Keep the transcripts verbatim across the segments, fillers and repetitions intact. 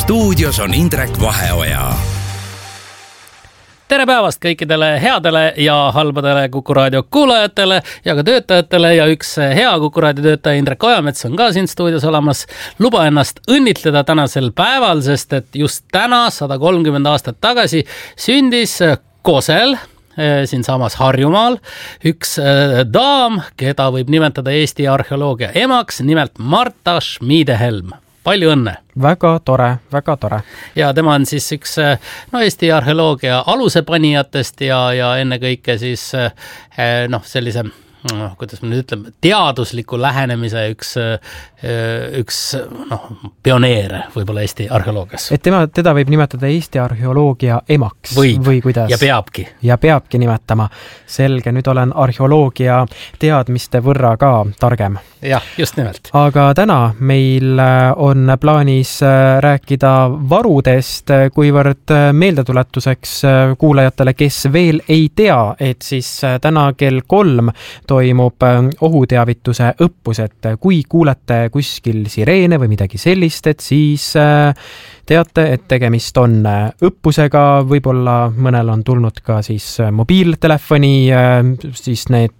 stuudios on Indrek Vaheoja. Tere päevast kõikidele headele ja halbadele Kuku Raadio kuulajatele ja ka töötajatele ja üks hea Kuku Raadio töötaja Indrek Ojamets on ka siin stuudios olemas. Luba ennast õnnitleda tänasel päeval, sest et just täna sada kolmkümmend aastat tagasi sündis Kosel siin samas Harjumaal üks daam, keda võib nimetada Eesti arheoloogia emaks, nimelt Marta Schmiedehelm. Palju õnne! Väga tore, väga tore. Ja tema on siis üks no, Eesti arheoloogia alusepanijatest ja, ja enne kõike siis noh, sellise, no, kuidas me nüüd ütleme, teadusliku lähenemise üks, üks noh, pioneere võib-olla Eesti arheoloogias. Et tema, teda võib nimetada Eesti arheoloogia emaks. Võib, või kuidas? Ja peabki. Ja peabki nimetama. Selge, nüüd olen arheoloogia teadmiste võrra ka targem. Jah, just nimelt. Aga täna meil on plaanis rääkida varudest, kuivõrd meeldetuletuseks kuulajatele, kes veel ei tea, et siis täna kell kolm toimub ohuteavituse õppus, et kui kuulete kuskil sireene või midagi sellist, et siis teate, et tegemist on õppusega, võib-olla mõnel on tulnud ka siis mobiiltelefoni, siis need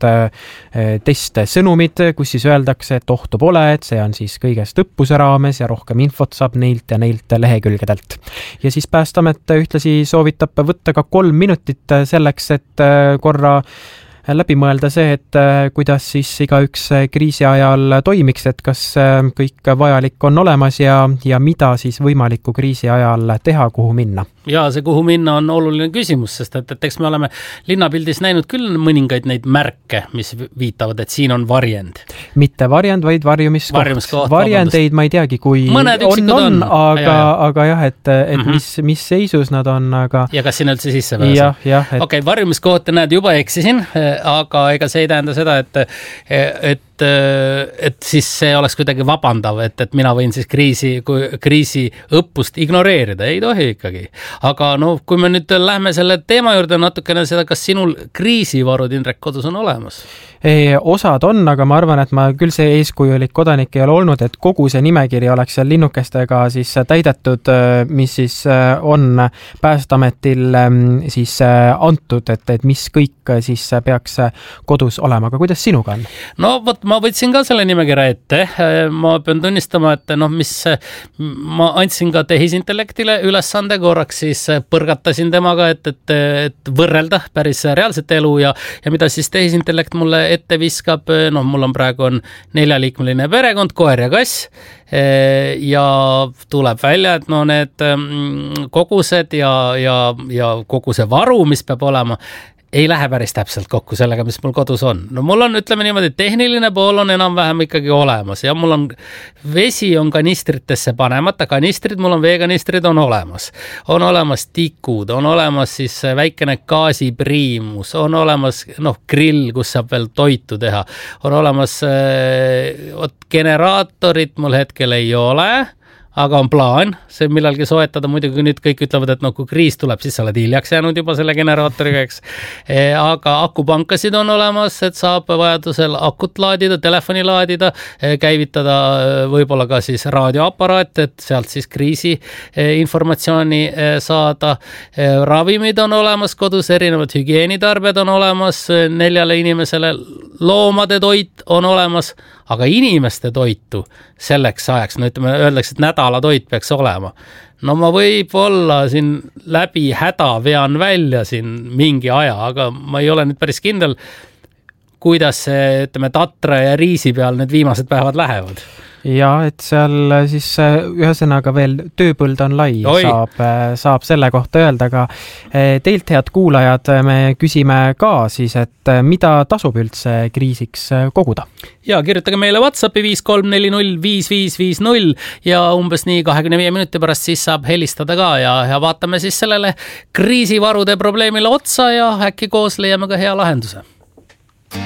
testsõnumid, kus siis öeldakse, et ohtu pole, et see on siis kõigest õppuse raames ja rohkem infot saab neilt ja neilt lehekülgedelt. Ja siis Päästeamet ühtlasi soovitab võtta ka kolm minutit selleks, et korra läbi mõelda see, et kuidas siis iga üks kriisi ajal toimiks, et kas kõik vajalik on olemas ja, ja mida siis võimaliku kriisi ajal teha, kuhu minna. Ja see kuhu minna on oluline küsimus, sest et, et eks me oleme linnapildis näinud küll mõningaid neid märke, mis viitavad, et siin on varjend. Mitte varjend, vaid varjumiskoht. Varjumiskoht, Varjendeid ma ei teagi, kui on, on, on, aga, ja, ja. aga jah, et, et mm-hmm. mis, mis seisus nad on, aga... Ja kas siin üldse sisse pääse? Jah, jah. Et... Okei, okay, varjumiskohta näed, juba eksisin, aga ega see ei tähenda seda, et, et et siis see oleks kuidagi vabandav, et, et mina võin siis kriisi, kriisi õppust ignoreerida. Ei tohi ikkagi. Aga no, kui me nüüd lähme selle teema juurde natukene seda, kas sinul kriisivarud, Indrek, kodus on olemas? Ei, osad on, aga ma arvan, et ma küll see eeskujulik kodanik ei ole olnud, et kogu see nimekiri oleks seal linnukestega siis täidetud, mis siis on Päästeametil siis antud, et, et mis kõik siis peaks kodus olema. Aga kuidas sinuga on? No võt, ma võtsin ka selle nimekirja ette. Ma pean tunnistama, et noh, mis ma andsin ka tehisintellektile ülesande korraks, siis põrgatasin temaga, et, et, et võrrelda päris reaalset elu ja, ja mida siis tehisintellekt mulle ette viskab, noh, mul on praegu on neljaliikmeline perekond, koer ja kass ja tuleb välja, et no need kogused ja, ja, ja kogu see varu, mis peab olema, ei lähe päris täpselt kokku sellega, mis mul kodus on. No mul on, ütleme niimoodi, tehniline pool on enam-vähem ikkagi olemas ja mul on vesi on kanistritesse panemata, kanistrid, mul on veekanistrid on olemas. On olemas tikud, on olemas siis väikene gaasipriimus, on olemas noh, grill, kus saab veel toitu teha. On olemas äh, generaatorit mul hetkel ei ole, aga on plaan see millalgi soetada, muidugi nüüd kõik ütlevad, et no kui kriis tuleb, siis sa oled hiljaks jäänud juba selle generaatoriga, eks. E, aga akupankasid on olemas, et saab vajadusel akut laadida, telefoni laadida, e, käivitada võib-olla ka siis raadioaparaat, et sealt siis kriisi e, informatsiooni e, saada. E, ravimid on olemas kodus, erinevad hügieenitarbed on olemas, neljale inimesele loomade toit on olemas, aga inimeste toitu selleks ajaks, no ütleme, öeldakse, et nädala toit peaks olema. No ma võib-olla siin läbi häda vean välja siin mingi aja, aga ma ei ole nüüd päris kindel, kuidas see, ütleme, Tatra ja Riisi peal need viimased päevad lähevad. Ja, et seal siis ühesõnaga veel tööpõld on lai, saab, saab selle kohta öelda, aga teilt, head kuulajad, me küsime ka siis, et mida tasub üldse kriisiks koguda? Ja kirjutage meile WhatsAppi viis kolm neli null viis viis viis null ja umbes nii kahekümne viie minuti pärast siis saab helistada ka ja, ja vaatame siis sellele kriisivarude probleemile otsa ja äkki koos leiame ka hea lahenduse.